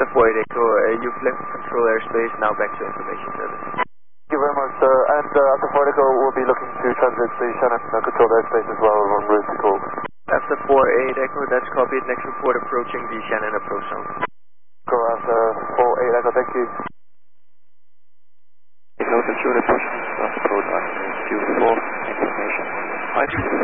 After 48 Echo, you've left control airspace, now back to information service. Thank you very much, sir. And after 48 Echo, we'll be looking to transit the Shannon controlled airspace as well on route to call. After 48 Echo, that's copied. Next report approaching the Shannon approach zone. Go after 48 Echo, thank you.